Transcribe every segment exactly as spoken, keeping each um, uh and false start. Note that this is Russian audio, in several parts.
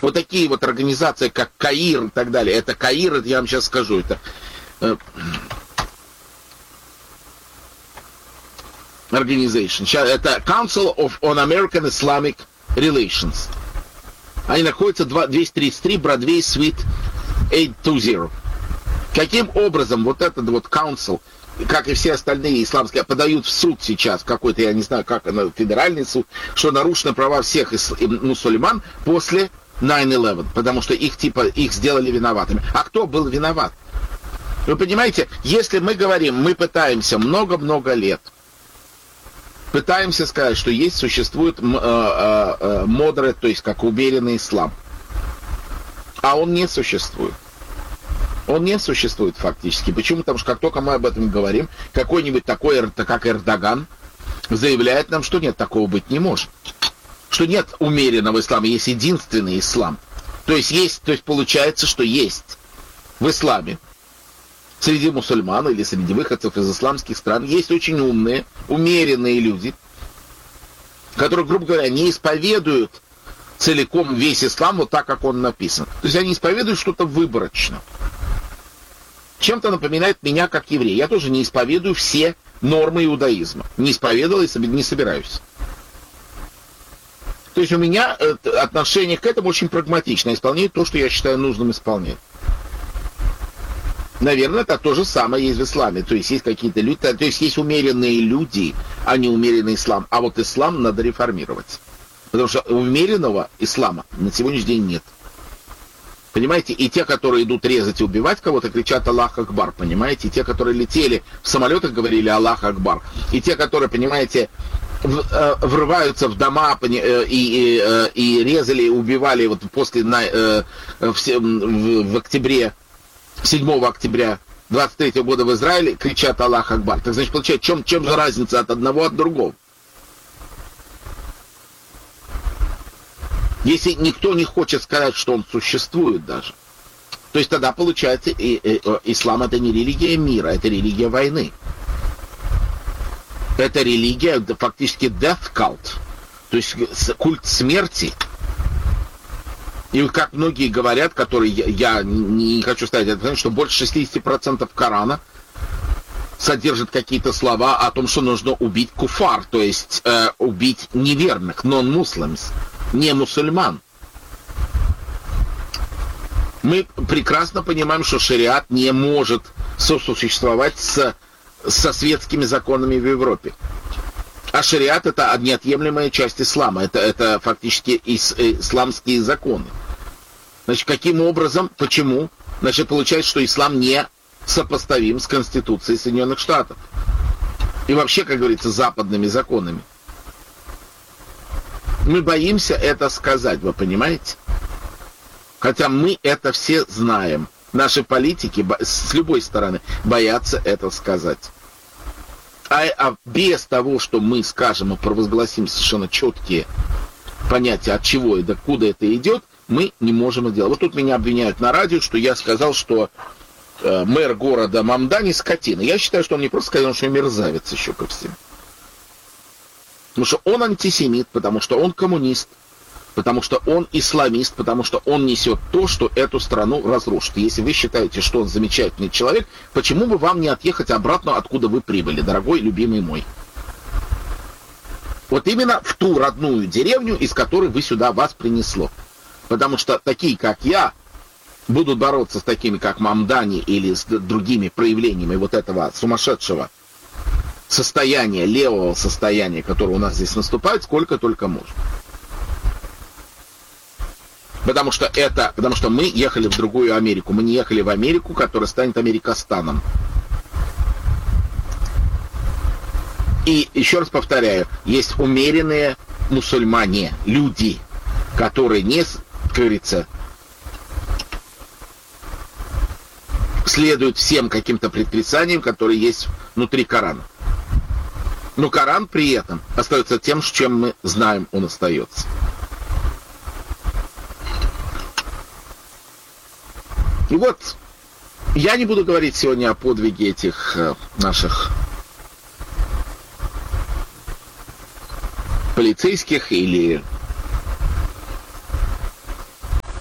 Вот такие вот организации, как КАИР и так далее. Это КАИР, это я вам сейчас скажу, это э, organization. Сейчас, это Council of on American Islamic Relations. Они находятся двести тридцать три Бродвей, Suite восемьсот двадцать. Каким образом вот этот вот Council, как и все остальные исламские, подают в суд сейчас, какой-то, я не знаю, как, федеральный суд, что нарушены права всех мусульман после найн элевен, потому что их типа, их сделали виноватыми. А кто был виноват? Вы понимаете, если мы говорим, мы пытаемся много-много лет, пытаемся сказать, что есть, существует э, э, модерат, то есть как умеренный ислам, а он не существует. Он не существует фактически. Почему? Потому что как только мы об этом говорим, какой-нибудь такой, как Эрдоган, заявляет нам, что нет, такого быть не может. Что нет умеренного ислама, есть единственный ислам. То есть есть, то есть получается, что есть в исламе среди мусульман или среди выходцев из исламских стран есть очень умные, умеренные люди, которые, грубо говоря, не исповедуют целиком весь ислам вот так, как он написан. То есть они исповедуют что-то выборочно. Чем-то напоминает меня как еврей. Я тоже не исповедую все нормы иудаизма. Не исповедовал и не собираюсь. То есть у меня отношение к этому очень прагматичное. Исполняю то, что я считаю нужным исполнять. Наверное, это то же самое есть в исламе. То есть есть какие-то люди, то есть есть умеренные люди, а не умеренный ислам. А вот ислам надо реформировать. Потому что умеренного ислама на сегодняшний день нет. Понимаете, и те, которые идут резать и убивать кого-то, кричат «Аллах Акбар», понимаете? И те, которые летели в самолетах, говорили «Аллах Акбар». И те, которые, понимаете, в, э, врываются в дома и, и, э, и резали, и убивали вот после, на, э, в, в, в октябре, седьмого октября двадцать третьего года в Израиле, кричат «Аллах Акбар». Так значит, получается, чем, чем же разница от одного от другого? Если никто не хочет сказать, что он существует даже, то есть тогда получается, и, и, и, ислам это не религия мира, это религия войны. Это религия, фактически death cult, то есть культ смерти. И как многие говорят, которые я, я не хочу ставить это, что больше шестьдесят процентов Корана содержит какие-то слова о том, что нужно убить куфар, то есть э, убить неверных, non-muslims, не мусульман. Мы прекрасно понимаем, что шариат не может сосуществовать с, со светскими законами в Европе. А шариат — это неотъемлемая часть ислама. Это, это фактически ис, исламские законы. Значит, каким образом, почему? Значит, получается, что ислам не сопоставим с Конституцией Соединенных Штатов. И вообще, как говорится, западными законами. Мы боимся это сказать, вы понимаете? Хотя мы это все знаем. Наши политики с любой стороны боятся это сказать. А, а без того, что мы скажем и провозгласим совершенно четкие понятия, от чего и докуда это идет, мы не можем это делать. Вот тут меня обвиняют на радио, что я сказал, что э, мэр города Мамдани скотина. Я считаю, что он не просто сказал, что он мерзавец еще ко всему. Потому что он антисемит, потому что он коммунист, потому что он исламист, потому что он несет то, что эту страну разрушит. И если вы считаете, что он замечательный человек, почему бы вам не отъехать обратно, откуда вы прибыли, дорогой, любимый мой? Вот именно в ту родную деревню, из которой вы сюда вас принесло. Потому что такие, как я, будут бороться с такими, как Мамдани, или с другими проявлениями вот этого сумасшедшего состояния, левого состояния, которое у нас здесь наступает, сколько только можно. Потому что это, потому что мы ехали в другую Америку. Мы не ехали в Америку, которая станет Америкостаном. И еще раз повторяю, есть умеренные мусульмане, люди, которые не, как говорится, следуют всем каким-то предписаниям, которые есть внутри Корана. Но Коран при этом остается тем, чем мы знаем, он остается. И вот, я не буду говорить сегодня о подвиге этих э, наших полицейских или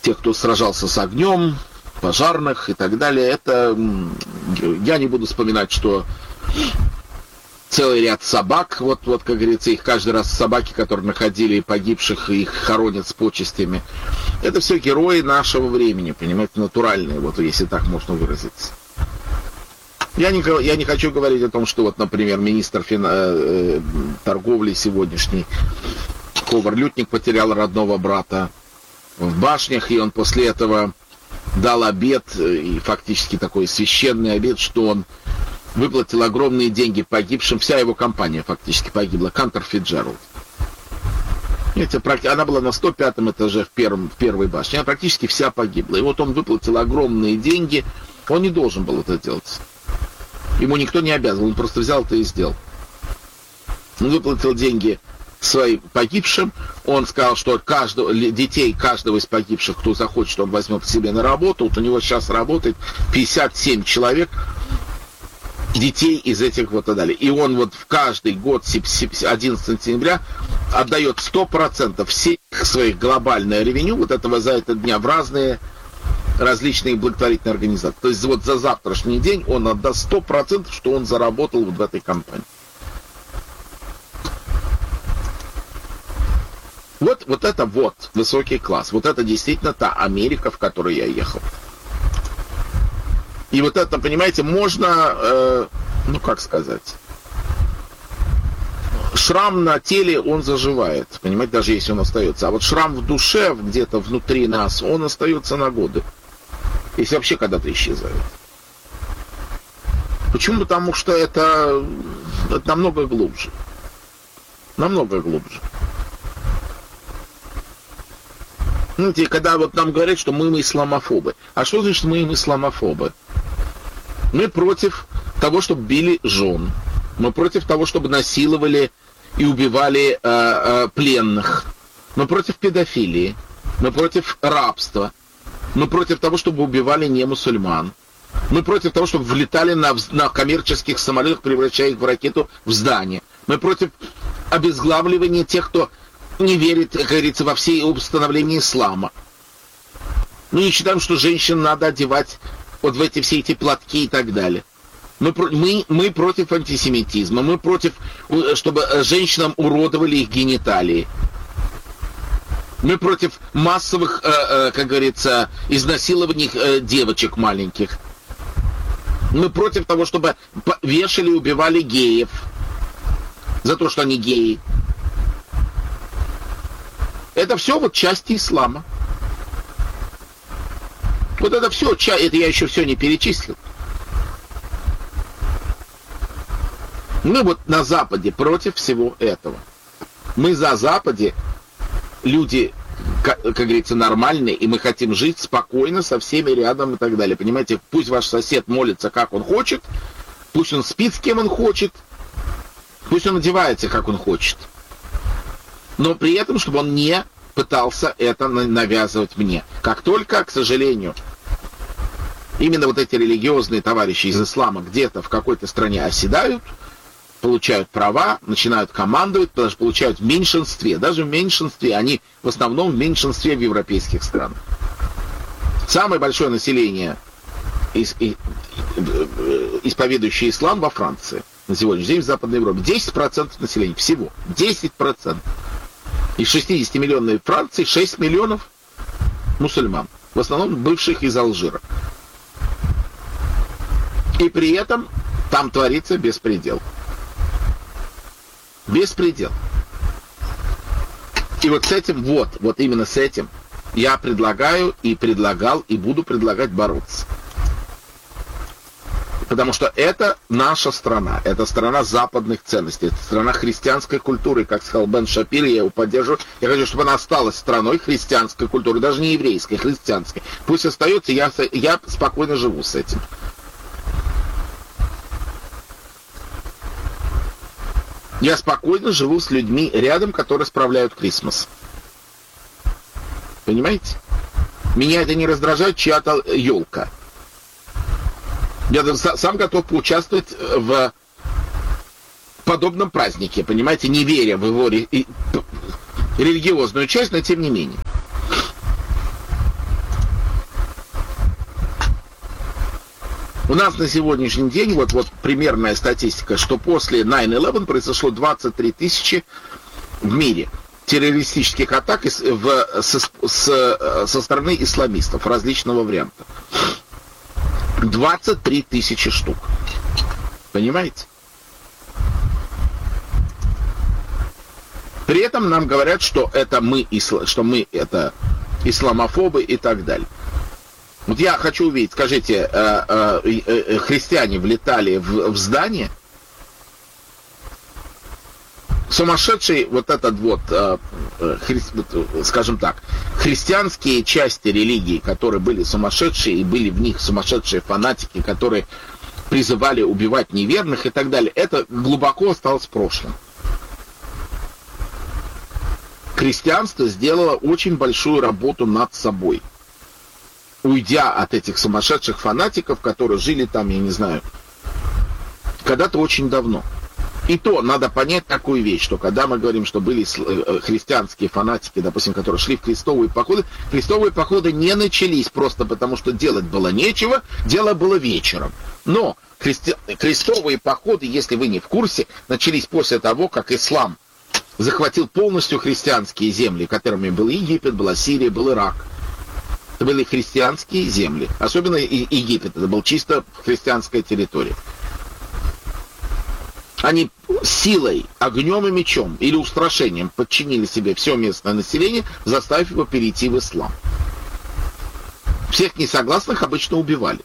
тех, кто сражался с огнем, пожарных и так далее. Это я не буду вспоминать, что целый ряд собак, вот, вот как говорится, их каждый раз собаки, которые находили погибших, их хоронят с почестями. Это все герои нашего времени, понимаете, натуральные, вот если так можно выразиться. Я не, я не хочу говорить о том, что вот, например, министр фин... э, торговли сегодняшний Ковар-Лютник потерял родного брата в башнях, и он после этого дал обет, и фактически такой священный обет, что он выплатил огромные деньги погибшим, вся его компания фактически погибла, Кантор Фитджеральд. Она была на сто пятом этаже в, первом, в первой башне, она практически вся погибла. И вот он выплатил огромные деньги, он не должен был это делать. Ему никто не обязан, он просто взял это и сделал. Он выплатил деньги своим погибшим, он сказал, что каждого, детей каждого из погибших, кто захочет, он возьмет к себе на работу. Вот у него сейчас работает пятьдесят семь человек, детей из этих вот и далее. И он вот в каждый год, одиннадцатого сентября, отдает сто процентов всех своих глобальное ревеню, вот этого за этот дня, в разные различные благотворительные организации. То есть вот за завтрашний день он отдаст сто процентов, что он заработал вот в этой компании. Вот, вот это вот высокий класс. Вот это действительно та Америка, в которой я ехал. И вот это, понимаете, можно, э, ну как сказать, шрам на теле, он заживает, понимаете, даже если он остается. А вот шрам в душе, где-то внутри нас, он остается на годы. Если вообще когда-то исчезает. Почему? Потому что это, это намного глубже. Намного глубже. Знаете, когда вот нам говорят, что мы исламофобы. А что значит мы исламофобы? Мы против того, чтобы били жен. Мы против того, чтобы насиловали и убивали э, э, пленных. Мы против педофилии. Мы против рабства. Мы против того, чтобы убивали не мусульман. Мы против того, чтобы влетали на, на коммерческих самолетах, превращая их в ракету в здание. Мы против обезглавливания тех, кто не верит, как говорится, во все установления ислама. Мы не считаем, что женщин надо одевать вот в эти все эти платки и так далее. Мы, мы, мы против антисемитизма, мы против, чтобы женщинам уродовали их гениталии. Мы против массовых, э, э, как говорится, изнасилований э, девочек маленьких. Мы против того, чтобы вешали и убивали геев за то, что они геи. Это все вот части ислама. Вот это все, это я еще все не перечислил. Мы вот на Западе против всего этого. Мы за Западе люди, как, как говорится, нормальные, и мы хотим жить спокойно со всеми рядом и так далее. Понимаете, пусть ваш сосед молится, как он хочет, пусть он спит с кем он хочет, пусть он одевается, как он хочет. Но при этом, чтобы он не пытался это навязывать мне. Как только, к сожалению, именно вот эти религиозные товарищи из ислама где-то в какой-то стране оседают, получают права, начинают командовать, даже получают в меньшинстве. Даже в меньшинстве, они в основном в меньшинстве в европейских странах. Самое большое население, исповедующее ислам, во Франции на сегодняшний день, в Западной Европе. десять процентов населения всего. десять процентов. Из шестидесятимиллионной Франции шесть миллионов мусульман. В основном бывших из Алжира. И при этом там творится беспредел. Беспредел. И вот с этим, вот, вот именно с этим я предлагаю и предлагал, и буду предлагать бороться. Потому что это наша страна, это страна западных ценностей, это страна христианской культуры, как сказал Бен Шапир, я его поддерживаю. Я хочу, чтобы она осталась страной христианской культуры, даже не еврейской, христианской. Пусть остается, я, я спокойно живу с этим. Я спокойно живу с людьми рядом, которые справляют Крисмас. Понимаете? Меня это не раздражает, чья-то елка. Я сам готов поучаствовать в подобном празднике, понимаете, не веря в его ре- религиозную часть, но тем не менее. У нас на сегодняшний день, вот, вот примерная статистика, что после найн элевен произошло двадцать три тысячи в мире террористических атак в, со, с, со стороны исламистов различного варианта. двадцать три тысячи штук. Понимаете? При этом нам говорят, что это мы, что мы это исламофобы и так далее. Вот я хочу увидеть, скажите, э, э, э, христиане влетали в, в здание, сумасшедший вот этот вот, э, хри, скажем так, христианские части религии, которые были сумасшедшие, и были в них сумасшедшие фанатики, которые призывали убивать неверных и так далее, это глубоко осталось в прошлом. Христианство сделало очень большую работу над собой, уйдя от этих сумасшедших фанатиков, которые жили там, я не знаю, когда-то очень давно. И то надо понять такую вещь, что когда мы говорим, что были христианские фанатики, допустим, которые шли в крестовые походы, крестовые походы не начались просто потому, что делать было нечего, дело было вечером. Но христи... крестовые походы, если вы не в курсе, начались после того, как ислам захватил полностью христианские земли, которыми был Египет, была Сирия, был Ирак. Это были христианские земли. Особенно Египет, это была чисто христианская территория. Они силой, огнем и мечом или устрашением подчинили себе все местное население, заставив его перейти в ислам. Всех несогласных обычно убивали.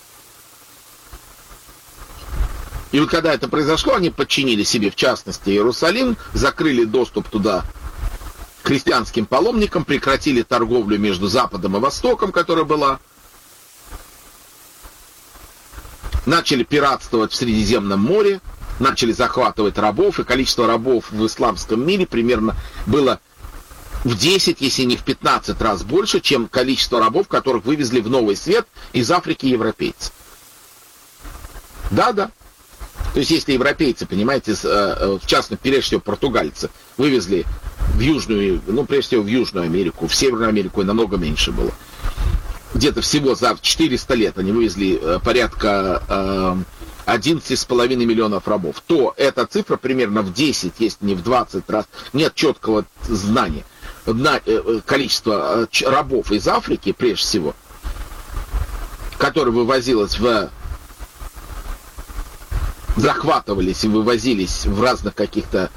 И вот когда это произошло, они подчинили себе, в частности, Иерусалим, закрыли доступ туда христианским паломникам, прекратили торговлю между Западом и Востоком, которая была, начали пиратствовать в Средиземном море, начали захватывать рабов, и количество рабов в исламском мире примерно было в десять, если не в пятнадцать раз больше, чем количество рабов, которых вывезли в Новый Свет из Африки европейцы. Да-да. То есть, если европейцы, понимаете, в частности, прежде всего, португальцы, вывезли в Южную, ну, прежде всего, в Южную Америку, в Северную Америку намного меньше было. Где-то всего за четыреста лет они вывезли порядка одиннадцать с половиной миллионов рабов. То эта цифра примерно в десять, если не в двадцать раз, нет четкого знания, количество рабов из Африки, прежде всего, которое вывозилось в... захватывались и вывозились в разных каких-то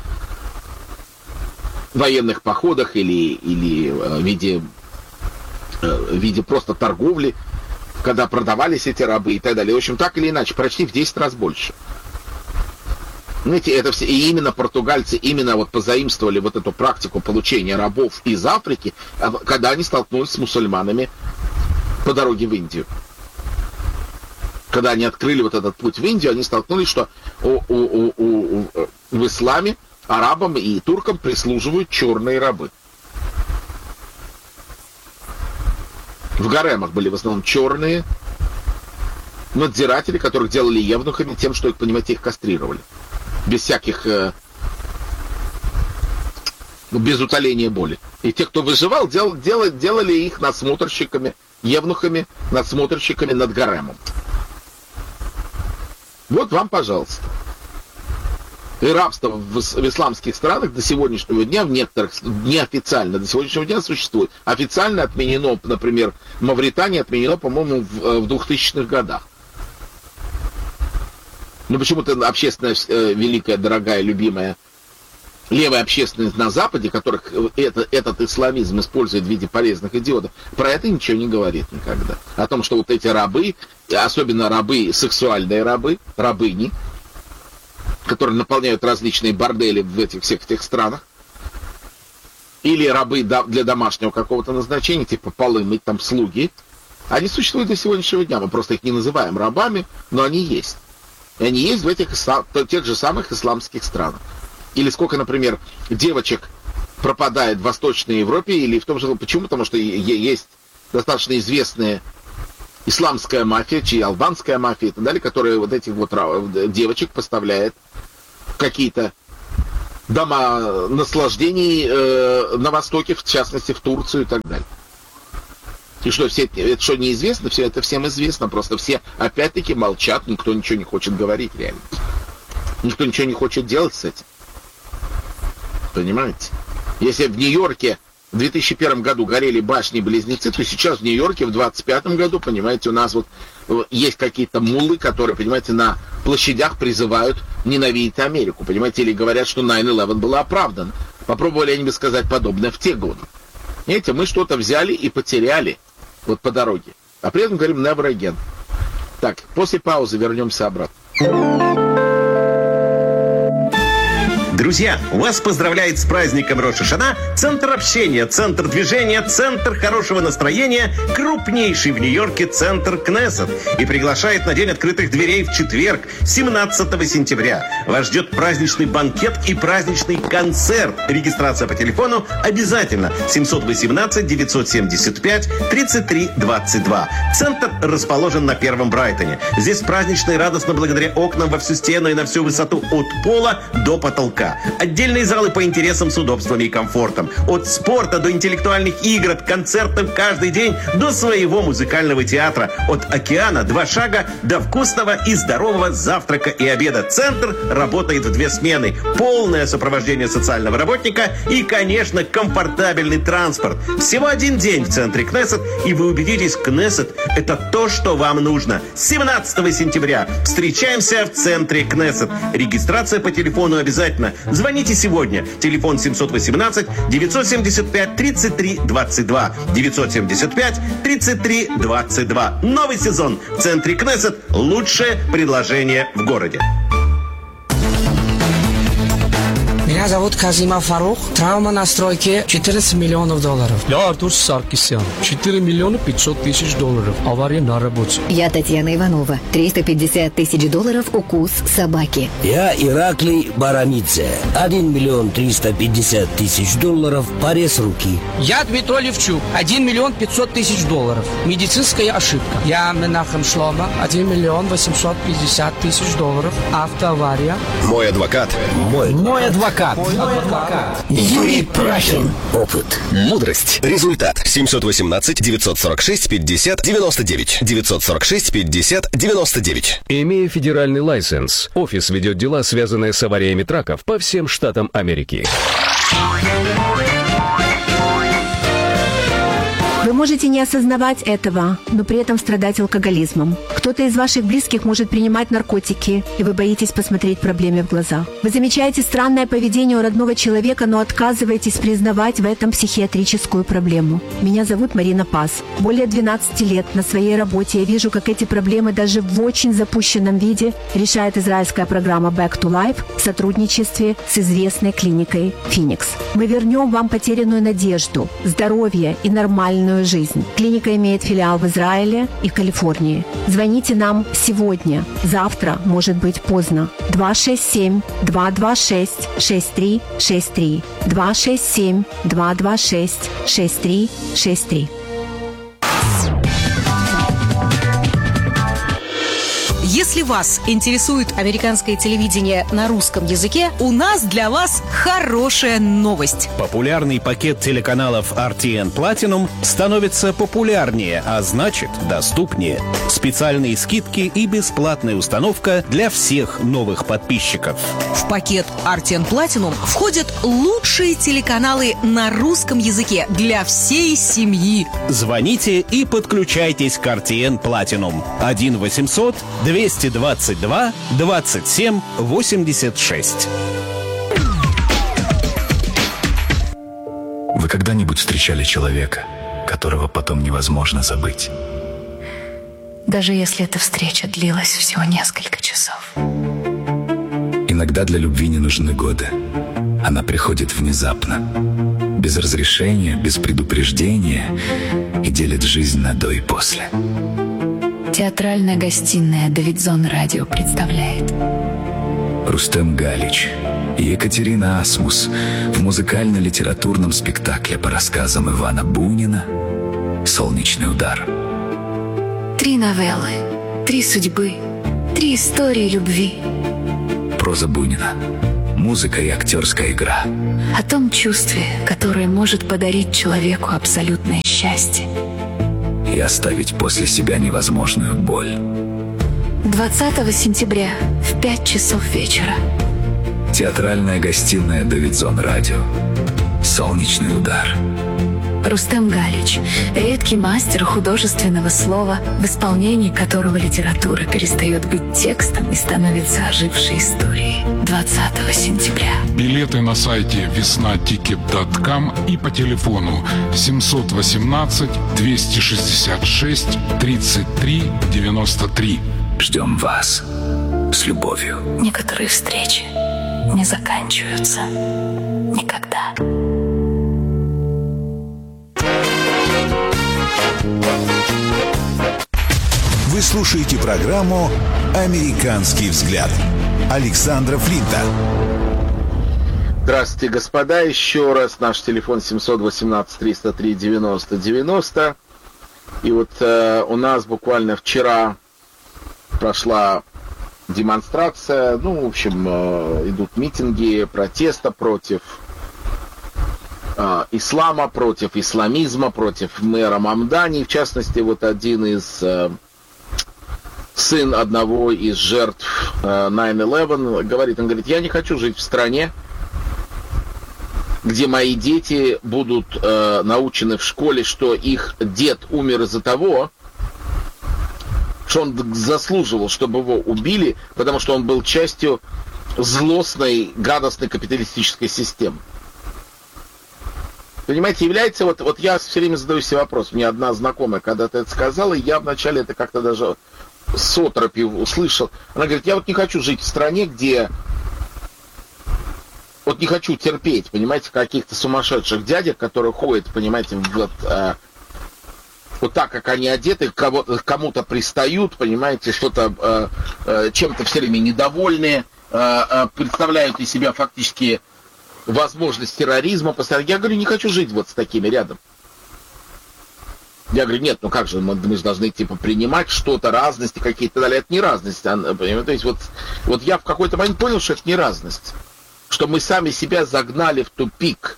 военных походах или, или в виде, в виде просто торговли, когда продавались эти рабы и так далее. В общем, так или иначе, почти в десять раз больше. Знаете, это все, и именно португальцы именно вот позаимствовали вот эту практику получения рабов из Африки, когда они столкнулись с мусульманами по дороге в Индию. Когда они открыли вот этот путь в Индию, они столкнулись, что у, у, у, у, в исламе арабам и туркам прислуживают черные рабы. В гаремах были в основном черные надзиратели, которых делали евнухами тем, что, понимаете, их кастрировали. Без всяких... Э, без утоления боли. И те, кто выживал, дел, дел, делали их надсмотрщиками, евнухами, надсмотрщиками над гаремом. Вот вам, пожалуйста. И рабство в, в исламских странах до сегодняшнего дня, в некоторых неофициально до сегодняшнего дня существует. Официально отменено, например, в Мавритании отменено, по-моему, в, в двухтысячных годах. Но почему-то общественность, э, великая, дорогая, любимая, левая общественность на Западе, которых это, этот исламизм использует в виде полезных идиотов, про это ничего не говорит никогда. О том, что вот эти рабы, особенно рабы, сексуальные рабы, рабыни, которые наполняют различные бордели в этих всех этих странах, или рабы для домашнего какого-то назначения, типа полы мыть, там слуги, они существуют до сегодняшнего дня. Мы просто их не называем рабами, но они есть. И они есть в этих тех же самых исламских странах. Или сколько, например, девочек пропадает в Восточной Европе, или в том же... Почему? Потому что есть достаточно известная исламская мафия, чи албанская мафия и так далее, которая вот этих вот девочек поставляет в какие-то дома наслаждений э, на Востоке, в частности в Турцию и так далее. И что, все, это что, неизвестно? Все это всем известно, просто все опять-таки молчат, никто ничего не хочет говорить реально. Никто ничего не хочет делать с этим. Понимаете? Если в Нью-Йорке в две тысячи первом году горели башни-близнецы, то сейчас в Нью-Йорке в двадцать пятом году, понимаете, у нас вот есть какие-то муллы, которые, понимаете, на площадях призывают ненавидеть Америку, понимаете, или говорят, что найн элевен было оправдано. Попробовали они бы сказать подобное в те годы. Понимаете, мы что-то взяли и потеряли вот по дороге. А при этом говорим never again. Так, после паузы вернемся обратно. Друзья, вас поздравляет с праздником Рош ха-Шана Центр общения, Центр движения, Центр хорошего настроения, крупнейший в Нью-Йорке Центр Кнессет. И приглашает на День открытых дверей в четверг, семнадцатого сентября. Вас ждет праздничный банкет и праздничный концерт. Регистрация по телефону обязательно. семь один восемь девять семь пять тридцать три двадцать два. Центр расположен на Первом Брайтоне. Здесь празднично и радостно благодаря окнам во всю стену и на всю высоту от пола до потолка. Отдельные залы по интересам с удобствами и комфортом. От спорта до интеллектуальных игр, от концертов каждый день до своего музыкального театра. От океана два шага до вкусного и здорового завтрака и обеда. Центр работает в две смены. Полное сопровождение социального работника и, конечно, комфортабельный транспорт. Всего один день в центре Кнессет, и вы убедитесь, Кнессет – это то, что вам нужно. семнадцатого сентября встречаемся в центре Кнессет. Регистрация по телефону обязательно. Звоните сегодня. Телефон семь один восемь девять семь пять тридцать три двадцать два. девять семь пять тридцать три двадцать два. Новый сезон в центре Кнессет. Лучшее предложение в городе. Меня зовут Казима Фарух. Травма на стройке четырнадцать миллионов долларов. Я Артур Саркисян. четыре миллиона пятьсот тысяч долларов. Авария на работе. Я Татьяна Иванова. триста пятьдесят тысяч долларов укус собаки. Я Ираклий Барамидзе. один миллион триста пятьдесят тысяч долларов. Порез руки. Я Дмитрий Левчук. один миллион пятьсот тысяч долларов. Медицинская ошибка. Я Менахем Шлома. один миллион восемьсот пятьдесят тысяч долларов. Автоавария. Мой адвокат. Мой, Мой адвокат. Мой адвокат. Юрий Прахин. Опыт. Мудрость. Результат. семь один восемь девять сорок шесть пятьдесят девяносто девять. девять сорок шесть пятьдесят девяносто девять. Имея федеральный лайсенс, офис ведет дела, связанные с авариями траков по всем штатам Америки. Вы можете не осознавать этого, но при этом страдать алкоголизмом. Кто-то из ваших близких может принимать наркотики, и вы боитесь посмотреть проблеме в глаза. Вы замечаете странное поведение у родного человека, но отказываетесь признавать в этом психиатрическую проблему. Меня зовут Марина Пас. Более двенадцати лет на своей работе я вижу, как эти проблемы даже в очень запущенном виде решает израильская программа Back to Life в сотрудничестве с известной клиникой Phoenix. Мы вернем вам потерянную надежду, здоровье и нормальную жизнь. Клиника имеет филиал в Израиле и Калифорнии. Звоните нам сегодня. Завтра может быть поздно. два шесть семь два два шесть шесть три шесть три. два шесть семь два два шесть шесть три шесть три. Если вас интересует американское телевидение на русском языке, у нас для вас хорошая новость. Популярный пакет телеканалов ар ти эн Platinum становится популярнее, а значит доступнее. Специальные скидки и бесплатная установка для всех новых подписчиков. В пакет ар ти эн Platinum входят лучшие телеканалы на русском языке для всей семьи. Звоните и подключайтесь к ар ти эн Platinum. один восемьсот двести двадцать два двадцать семь восемьдесят шесть. Вы когда-нибудь встречали человека, которого потом невозможно забыть? Даже если эта встреча длилась всего несколько часов. Иногда для любви не нужны годы. Она приходит внезапно, без разрешения, без предупреждения и делит жизнь на до и после. Театральная гостиная Давидзон Радио представляет Рустем Галич и Екатерина Асмус в музыкально-литературном спектакле по рассказам Ивана Бунина «Солнечный удар». Три новеллы, три судьбы, три истории любви. Проза Бунина, музыка и актерская игра. О том чувстве, которое может подарить человеку абсолютное счастье. и оставить после себя невозможную боль. двадцатого сентября в пять часов вечера. Театральная гостиная «Давидзон Радио». «Солнечный удар». Рустем Галич, редкий мастер художественного слова, в исполнении которого литература перестает быть текстом и становится ожившей историей. двадцатого сентября. Билеты на сайте весна тикет точка ком и по телефону семьсот восемнадцать двести шестьдесят шесть тридцать три девяносто три. Ждем вас с любовью. Некоторые встречи не заканчиваются никогда. Вы слушаете программу «Американский взгляд» Александра Флинта. Здравствуйте, господа. Еще раз наш телефон семьсот восемнадцать триста три девяносто девяносто. И вот э, у нас буквально вчера прошла демонстрация. Ну, в общем, э, идут митинги протеста против э, ислама, против исламизма, против мэра Мамдани. В частности, вот один из... Э, сын одного из жертв найн элевен говорит, он говорит, я не хочу жить в стране, где мои дети будут э, научены в школе, что их дед умер из-за того, что он заслуживал, чтобы его убили, потому что он был частью злостной, гадостной капиталистической системы. Понимаете, является, вот, вот я все время задаю себе вопрос, мне одна знакомая когда-то это сказала, и я вначале это как-то даже с оторопью услышал. Она говорит, я вот не хочу жить в стране, где вот не хочу терпеть, понимаете, каких-то сумасшедших дядек, которые ходят, понимаете, вот, э, вот так, как они одеты, кого-то, кому-то пристают, понимаете, что-то э, э, чем-то все время недовольные, э, э, представляют из себя фактически возможность терроризма. Постоянно. Я говорю, не хочу жить вот с такими рядом. Я говорю, нет, ну как же, мы, мы же должны типа принимать что-то, разности какие-то, далее. Это не разность. А, то есть вот, вот я в какой-то момент понял, что это не разность. Что мы сами себя загнали в тупик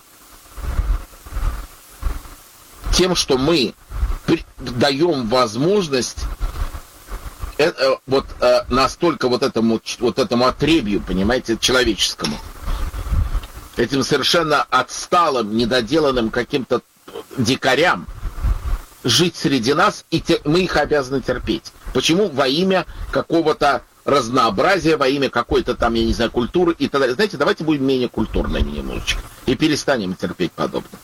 тем, что мы при, даем возможность э, э, вот э, настолько вот этому, вот этому отребью, понимаете, человеческому, этим совершенно отсталым, недоделанным каким-то дикарям, жить среди нас, и те, мы их обязаны терпеть. Почему? Во имя какого-то разнообразия, во имя какой-то там, я не знаю, культуры и так далее. Знаете, давайте будем менее культурными немножечко и перестанем терпеть подобное.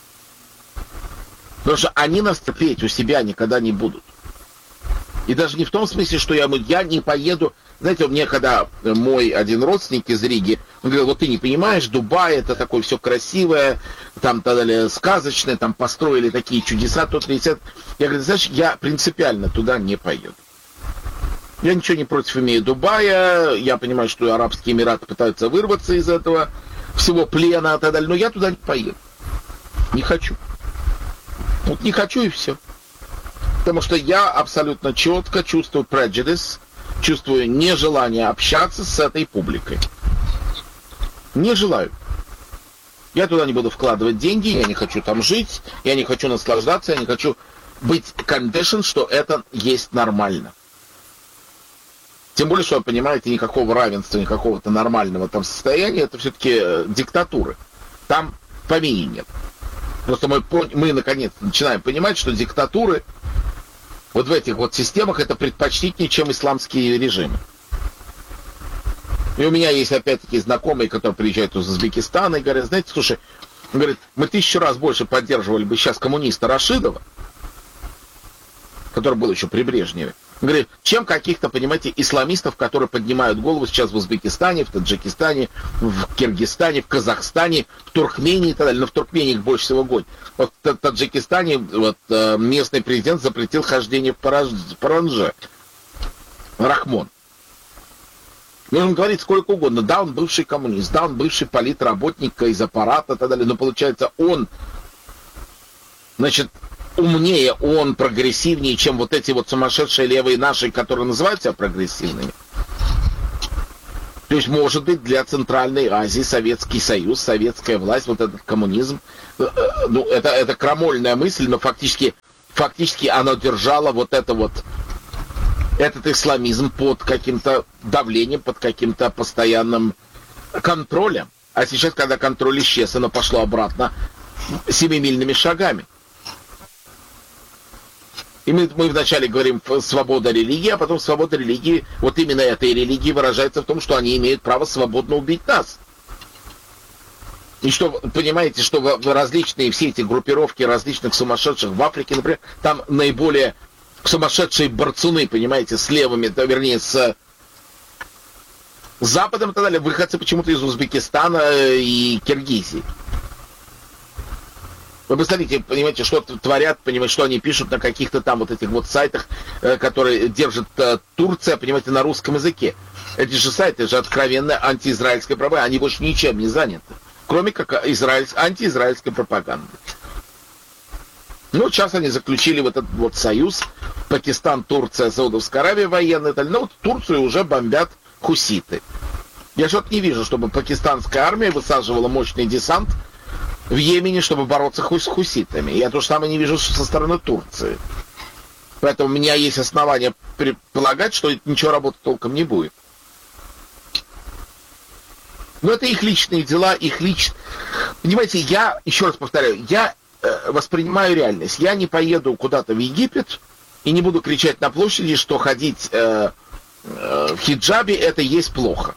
Потому что они нас терпеть у себя никогда не будут. И даже не в том смысле, что я, я не поеду. Знаете, мне когда мой один родственник из Риги, он говорил, вот ты не понимаешь, Дубай, это такое все красивое, там так далее, сказочное, там построили такие чудеса, то тридцать. Я говорю, знаешь, я принципиально туда не поеду. Я ничего не против имею Дубая, я понимаю, что Арабские Эмираты пытаются вырваться из этого всего плена и так далее, но я туда не поеду. Не хочу. Вот не хочу и все. Потому что я абсолютно четко чувствую prejudice, чувствую нежелание общаться с этой публикой. Не желаю. Я туда не буду вкладывать деньги, я не хочу там жить, я не хочу наслаждаться, я не хочу быть conditioned, что это есть нормально. Тем более, что, понимаете, никакого равенства, никакого-то нормального там состояния, это все-таки э, диктатуры. Там помини нет. Просто мы, мы наконец начинаем понимать, что диктатуры вот в этих вот системах это предпочтительнее, чем исламские режимы. И у меня есть опять-таки знакомые, которые приезжают из Узбекистана и говорят, знаете, слушай, он говорит, мы тысячу раз больше поддерживали бы сейчас коммуниста Рашидова, который был еще при Брежневе, говорит, чем каких-то, понимаете, исламистов, которые поднимают голову сейчас в Узбекистане, в Таджикистане, в Киргизстане, в Казахстане, в Туркмении и так далее. Но в Туркмении их больше всего гонят. Вот в Таджикистане вот, местный президент запретил хождение в Паранже. Рахмон. Можем говорить сколько угодно. Да, он бывший коммунист, да, он бывший политработник из аппарата и так далее. Но получается, он, значит, умнее, он прогрессивнее, чем вот эти вот сумасшедшие левые наши, которые называют себя прогрессивными. То есть, может быть, для Центральной Азии Советский Союз, советская власть, вот этот коммунизм, ну, это, это крамольная мысль, но фактически, фактически оно держало вот это вот, этот исламизм под каким-то давлением, под каким-то постоянным контролем. А сейчас, когда контроль исчез, оно пошло обратно семимильными шагами. И мы, мы вначале говорим свобода религии, а потом свобода религии, вот именно этой религии выражается в том, что они имеют право свободно убить нас. И что, понимаете, что различные все эти группировки различных сумасшедших в Африке, например, там наиболее сумасшедшие борцуны, понимаете, с левыми, то, вернее, с Западом и так далее, выходцы почему-то из Узбекистана и Киргизии. Вы представляете, понимаете, что творят, понимаете, что они пишут на каких-то там вот этих вот сайтах, которые держит Турция, понимаете, на русском языке. Эти же сайты же откровенно антиизраильская пропаганда, они больше ничем не заняты, кроме как израиль... антиизраильской пропаганды. Ну, сейчас они заключили вот этот вот союз, Пакистан, Турция, Саудовская Аравия военные, ну, вот Турцию уже бомбят хуситы. Я что-то не вижу, чтобы пакистанская армия высаживала мощный десант в Йемене, чтобы бороться с хуситами. Я то же самое не вижу со стороны Турции. Поэтому у меня есть основания предполагать, что ничего работать толком не будет. Но это их личные дела, их личные... Понимаете, я, еще раз повторяю, я э, воспринимаю реальность. Я не поеду куда-то в Египет и не буду кричать на площади, что ходить э, э, в хиджабе это есть плохо.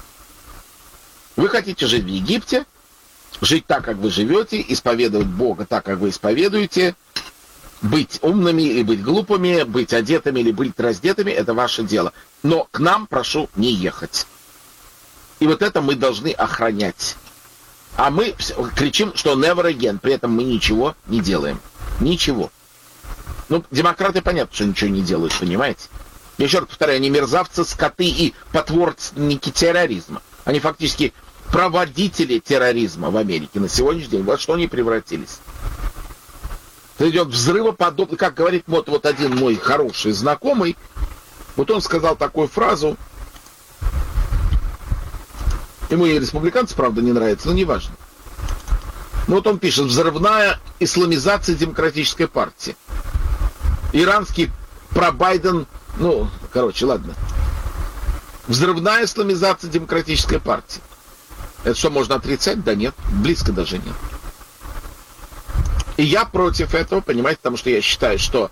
Вы хотите жить в Египте, жить так, как вы живете, исповедовать Бога так, как вы исповедуете, быть умными или быть глупыми, быть одетыми или быть раздетыми, это ваше дело. Но к нам прошу не ехать. И вот это мы должны охранять. А мы кричим, что never again, при этом мы ничего не делаем. Ничего. Ну, демократы, понятно, что ничего не делают, понимаете? Я еще раз повторяю, они мерзавцы, скоты и потворники терроризма. Они фактически проводители терроризма в Америке на сегодняшний день. Вот что они превратились. Это идет взрывоподобно, как говорит вот, вот один мой хороший знакомый, вот он сказал такую фразу, ему и республиканцы, правда, не нравится, но неважно. Ну вот он пишет: взрывная исламизация демократической партии. Иранский про-Байден, ну, короче, ладно. Взрывная исламизация демократической партии. Это что, можно отрицать? Да нет, близко даже нет. И я против этого, понимаете, потому что я считаю, что,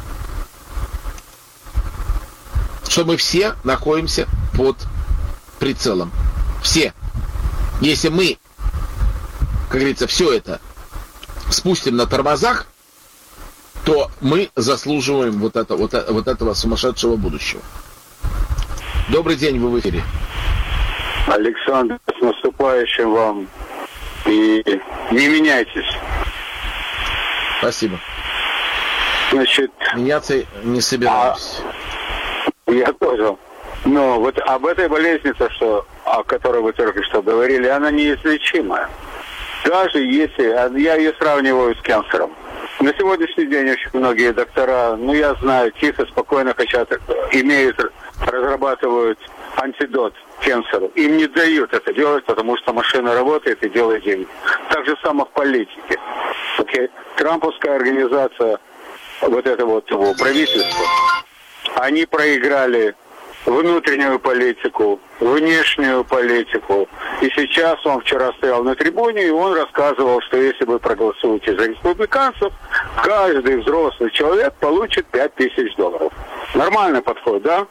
что мы все находимся под прицелом. Все. Если мы, как говорится, все это спустим на тормозах, то мы заслуживаем вот, это, вот, вот этого сумасшедшего будущего. Добрый день, вы в эфире. Александр, с наступающим вам. И не меняйтесь. Спасибо. Значит, меняться не собираюсь. А, я тоже. Но вот об этой болезни, то, что, о которой вы только что говорили, она неизлечимая. Даже если, я ее сравниваю с канцером. На сегодняшний день очень многие доктора, ну я знаю, тихо, спокойно хотят, имеют, разрабатывают антидот канцеру. Им не дают это делать, потому что машина работает и делает деньги. Так же самое в политике. Okay. Трамповская организация, вот это вот его правительство, они проиграли внутреннюю политику, внешнюю политику. И сейчас он вчера стоял на трибуне, и он рассказывал, что если вы проголосуете за республиканцев, каждый взрослый человек получит пять тысяч долларов. Нормальный подход, да?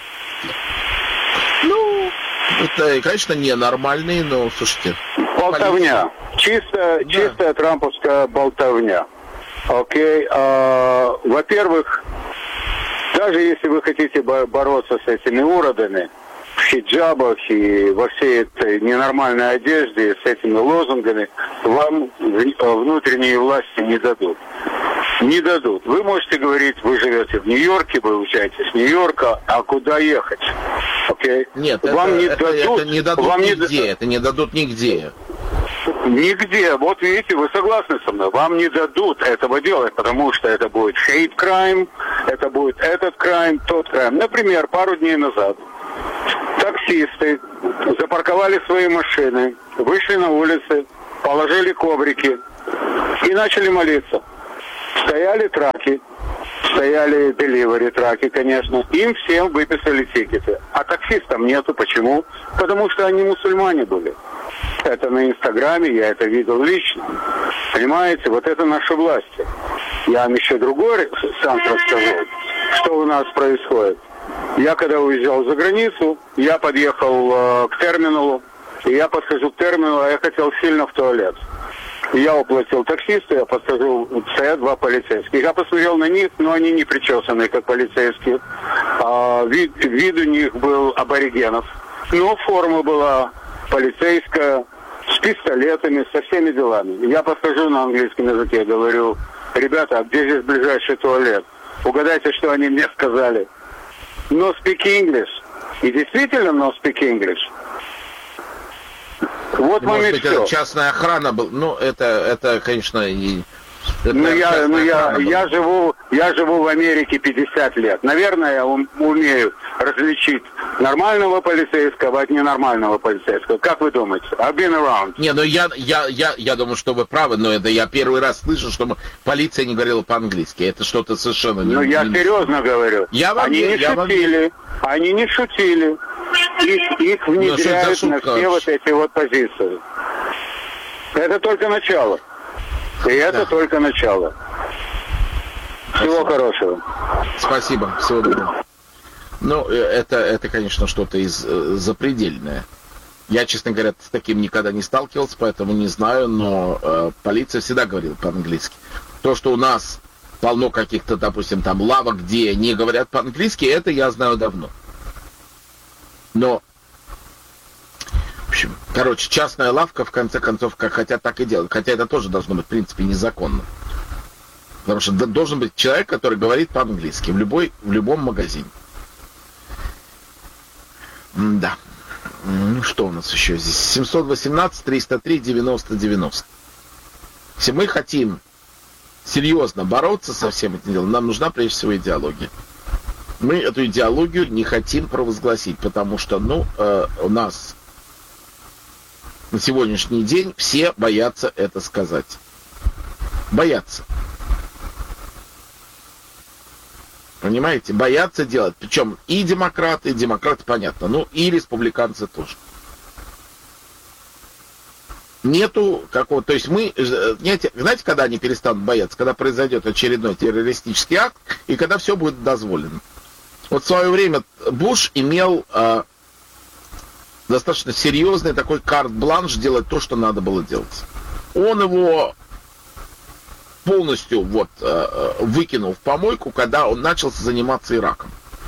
Ну, это, конечно, ненормальный, но, слушайте... Болтовня. Чисто, да. Чистая трамповская болтовня. Окей. А, во-первых, даже если вы хотите бороться с этими уродами в хиджабах и во всей этой ненормальной одежде, с этими лозунгами, вам внутренние власти не дадут. Не дадут. Вы можете говорить, вы живете в Нью-Йорке, вы уезжаете с Нью-Йорка, а куда ехать? Okay? Нет, вам это, не это, дадут, это не дадут вам нигде, не... это не дадут нигде. Нигде. Вот видите, вы согласны со мной. Вам не дадут этого делать, потому что это будет hate crime, это будет этот crime, тот crime. Например, пару дней назад таксисты запарковали свои машины, вышли на улицы, положили коврики и начали молиться. Стояли траки, стояли деливери траки, конечно. Им всем выписали тикеты. А таксистам нету. Почему? Потому что они мусульмане были. Это на Инстаграме, я это видел лично. Понимаете, вот это наши власти. Я вам еще другой сам расскажу, что у нас происходит. Я когда уезжал за границу, я подъехал э, к терминалу, и я подхожу к терминалу, а я хотел сильно в туалет. Я уплатил таксисту, я подхожу, стоят два полицейских. Я посмотрел на них, но они не причесанные, как полицейские. А, вид, вид у них был аборигенов. Но форма была полицейская, с пистолетами, со всеми делами. Я подхожу на английском языке, говорю: ребята, а где здесь ближайший туалет? Угадайте, что они мне сказали. No speak English. И действительно no speak English. Вот вам и быть, все. Это частная охрана была. Ну, это, это, конечно, и... Это ну, я, ну я, я, живу, я живу в Америке пятьдесят лет. Наверное, я ум, умею различить нормального полицейского от ненормального полицейского. Как вы думаете? I've been around. Не, ну я, я, я, я думаю, что вы правы, но это я первый раз слышу, что полиция не говорила по-английски. Это что-то совершенно... Ну, не, я не... серьезно говорю. Я вам Они не, не я шутили. Вам... Они не шутили. Их, их внедряют на все вот эти вот позиции. Это только начало. И это да. только начало. Всего Спасибо. хорошего. Спасибо. Всего доброго. Ну, это, это, конечно, что-то из э, запредельное. Я, честно говоря, с таким никогда не сталкивался, поэтому не знаю, но э, полиция всегда говорила по-английски. То, что у нас полно каких-то, допустим, там лавок, где не говорят по-английски, это я знаю давно. Но, в общем, короче, частная лавка, в конце концов, как хотят, так и делают. Хотя это тоже должно быть, в принципе, незаконно. Потому что должен быть человек, который говорит по-английски в, любой, в любом магазине. Да. Ну, что у нас еще здесь? семьсот восемнадцать триста три девяносто девяносто. Если мы хотим серьезно бороться со всем этим делом, нам нужна прежде всего идеология. Мы эту идеологию не хотим провозгласить, потому что, ну, э, у нас на сегодняшний день все боятся это сказать. Боятся. Понимаете? Боятся делать. Причем и демократы, и демократы, понятно, ну и республиканцы тоже. Нету какого-то... То есть мы... Знаете, знаете, когда они перестанут бояться? Когда произойдет очередной террористический акт, и когда все будет дозволено. Вот в свое время Буш имел э, достаточно серьезный такой карт-бланш делать то, что надо было делать. Он его полностью вот, э, выкинул в помойку, когда он начал заниматься Ираком.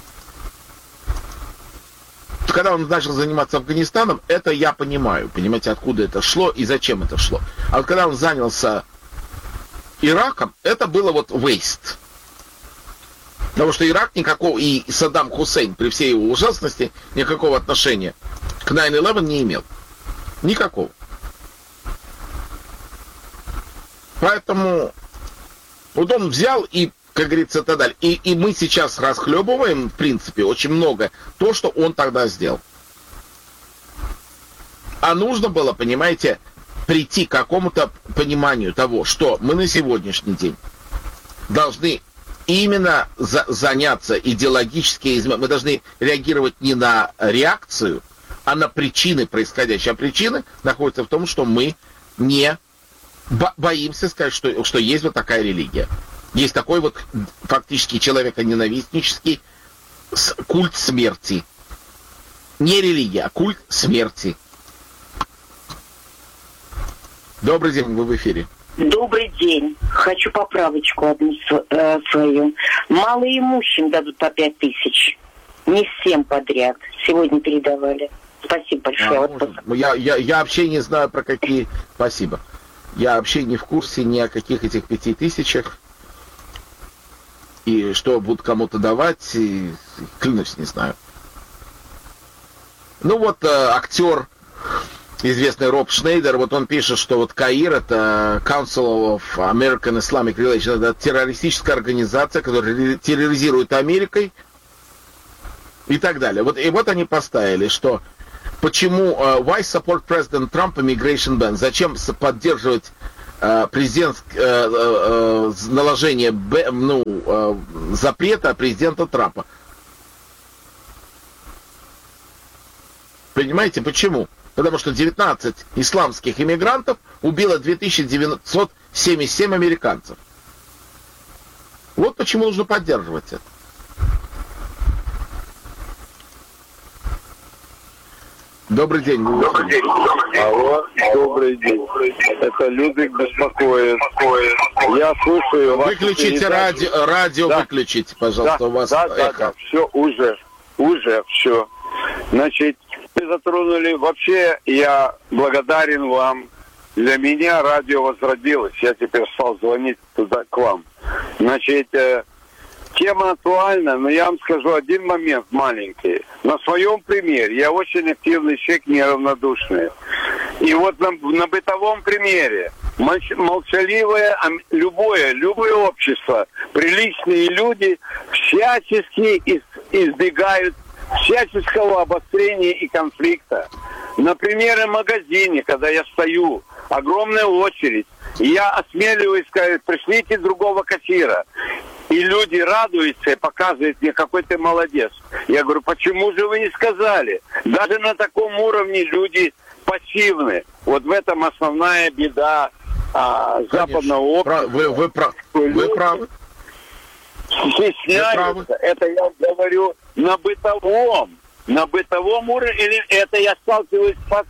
Когда он начал заниматься Афганистаном, это я понимаю, понимаете, откуда это шло и зачем это шло. А вот когда он занялся Ираком, это было вот waste. Потому что Ирак никакого, и Саддам Хусейн, при всей его ужасности, никакого отношения к найн элевен не имел. Никакого. Поэтому вот он взял и, как говорится, так далее. И, и мы сейчас расхлебываем, в принципе, очень много то, что он тогда сделал. А нужно было, понимаете, прийти к какому-то пониманию того, что мы на сегодняшний день должны именно за, заняться идеологически. Мы должны реагировать не на реакцию, а на причины происходящие. А причины находятся в том, что мы не бо- боимся сказать, что, что есть вот такая религия. Есть такой вот фактически человеконенавистнический культ смерти. Не религия, а культ смерти. Добрый день, вы в эфире. Добрый день. Хочу поправочку одну э, свою. Малоимущим дадут по пять тысяч. Не всем подряд. Сегодня передавали. Спасибо большое. А, вот я, я, я вообще не знаю, про какие... Спасибо. Я вообще не в курсе ни о каких этих пяти тысячах. И что будут кому-то давать, и, клянусь, не знаю. Ну вот э, актер... известный Роб Шнейдер, вот он пишет, что вот КАИР, это Council of American Islamic Relations, это террористическая организация, которая терроризирует Америкой и так далее. Вот, и вот они поставили, что почему, uh, why support President Trump immigration ban, зачем поддерживать президент, наложение ну, запрета президента Трампа. Понимаете, почему? Потому что девятнадцать исламских иммигрантов убило две тысячи девятьсот семьдесят семь американцев. Вот почему нужно поддерживать это. Добрый день. Добрый день. Алло, добрый день. Это Людвиг беспокоит. Я слушаю вас. Выключите радио, радио да. выключите, пожалуйста, да, у вас да, эхо. Да, да, все, уже, уже все. Значит, вы затронули, вообще я благодарен вам. Для меня радио возродилось. Я теперь стал звонить туда, к вам. Значит, э, тема актуальна, но я вам скажу один момент маленький. На своем примере, я очень активный человек, неравнодушный. И вот на, на бытовом примере, молчаливое, любое, любое общество, приличные люди всячески избегают всяческого обострения и конфликта. Например, в магазине, когда я стою, огромная очередь, и я осмеливаюсь сказать, пришлите другого кассира. И люди радуются и показывают мне, какой ты молодец. Я говорю, почему же вы не сказали? Даже на таком уровне люди пассивны. Вот в этом основная беда а, западного общества. Вы, вы, прав, вы правы. Стесняются. Это я говорю на бытовом. На бытовом уровне, или это я сталкиваюсь с...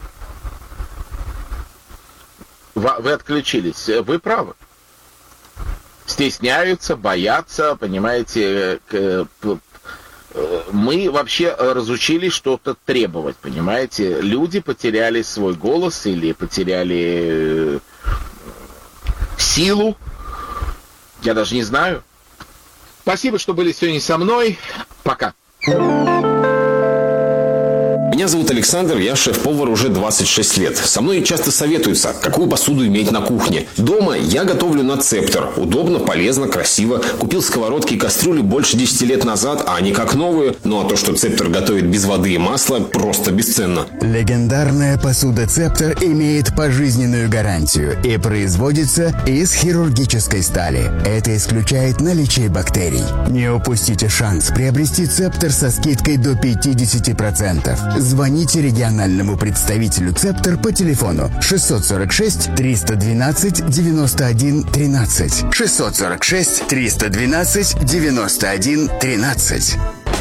Вы отключились. Вы правы. Стесняются, боятся, понимаете. Мы вообще разучились что-то требовать, понимаете. Люди потеряли свой голос или потеряли силу. Я даже не знаю. Спасибо, что были сегодня со мной. Пока. Меня зовут Александр, я шеф-повар уже двадцать шесть лет. Со мной часто советуются, какую посуду иметь на кухне. Дома я готовлю на Цептер. Удобно, полезно, красиво. Купил сковородки и кастрюли больше десяти лет назад, а они как новые. Ну а то, что Цептер готовит без воды и масла, просто бесценно. Легендарная посуда Цептер имеет пожизненную гарантию и производится из хирургической стали. Это исключает наличие бактерий. Не упустите шанс приобрести Цептер со скидкой до пятьдесят процентов. Звоните региональному представителю Цептер по телефону шестьсот сорок шесть триста двенадцать девяносто один тринадцать. шестьсот сорок шесть триста двенадцать девяносто один тринадцать.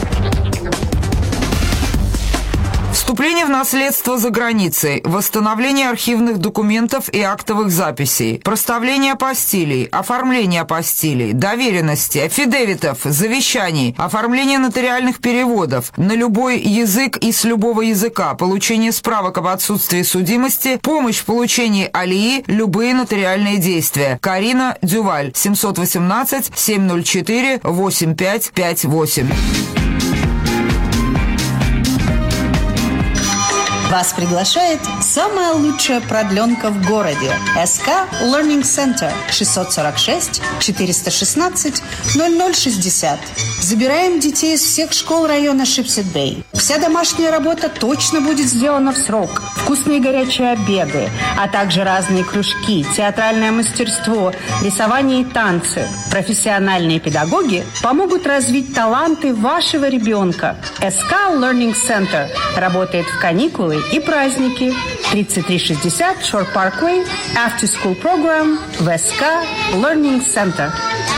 Вступление в наследство за границей, восстановление архивных документов и актовых записей, проставление апостилей, оформление апостилей, доверенности, аффидевитов, завещаний, оформление нотариальных переводов на любой язык и с любого языка, получение справок об отсутствии судимости, помощь в получении алии, любые нотариальные действия. Карина Дюваль, семьсот восемнадцать семьсот четыре восемь пять пять восемь. Вас приглашает самая лучшая продленка в городе. эс ка Learning Center шестьсот сорок шесть четыреста шестнадцать ноль ноль шестьдесят. Забираем детей из всех школ района Шипсет-Бэй. Вся домашняя работа точно будет сделана в срок. Вкусные горячие обеды, а также разные кружки, театральное мастерство, рисование и танцы. Профессиональные педагоги помогут развить таланты вашего ребенка. эс ка Learning Center работает в каникулы и праздники. тридцать три шестьдесят Shore Parkway, After School Program в эс ка Learning Center.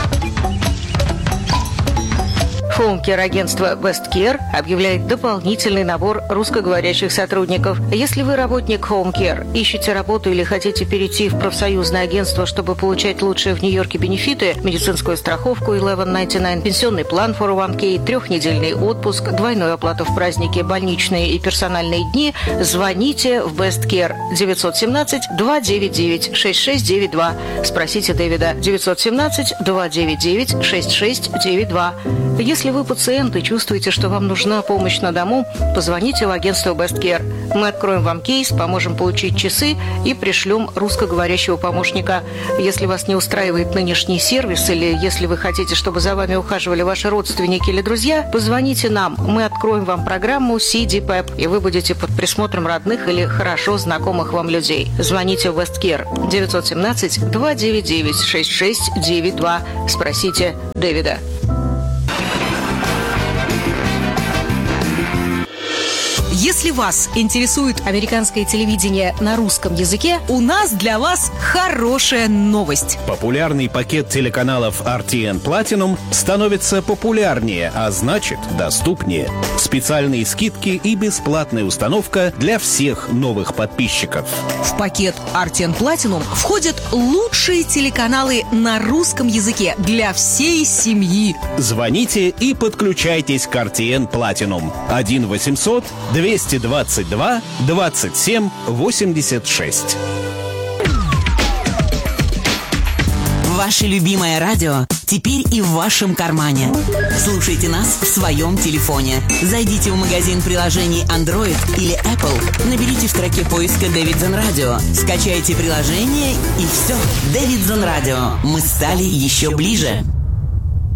Хоум-кер-агентство WestCare объявляет дополнительный набор русскоговорящих сотрудников. Если вы работник Хоум-кер, ищете работу или хотите перейти в профсоюзное агентство, чтобы получать лучшие в Нью-Йорке бенефиты, медицинскую страховку eleven ninety-nine, пенсионный план фор о ван кей, трехнедельный отпуск, двойную оплату в праздники, больничные и персональные дни, звоните в WestCare девятьсот семнадцать два девять девять шесть шесть девять два. Спросите Дэвида девятьсот семнадцать два девять девять шесть шесть девять два. Если вы пациент и чувствуете, что вам нужна помощь на дому, позвоните в агентство Best Care. Мы откроем вам кейс, поможем получить часы и пришлем русскоговорящего помощника. Если вас не устраивает нынешний сервис или если вы хотите, чтобы за вами ухаживали ваши родственники или друзья, позвоните нам. Мы откроем вам программу си ди пэп, и вы будете под присмотром родных или хорошо знакомых вам людей. Звоните в West Care девять один семь два девять девять шесть шесть девять два. Спросите Дэвида. Если вас интересует американское телевидение на русском языке, у нас для вас хорошая новость. Популярный пакет телеканалов ар ти эн Platinum становится популярнее, а значит доступнее. Специальные скидки и бесплатная установка для всех новых подписчиков. В пакет ар ти эн Platinum входят лучшие телеканалы на русском языке для всей семьи. Звоните и подключайтесь к ар ти эн Platinum. один восемьсот двести двадцать два двадцать семь восемьдесят шесть. Ваше любимое радио теперь и в вашем кармане. Слушайте нас в своем телефоне. Зайдите в магазин приложений Android или Apple, наберите в строке поиска Davidson Radio, скачайте приложение и все. Davidson Radio. Мы стали еще ближе.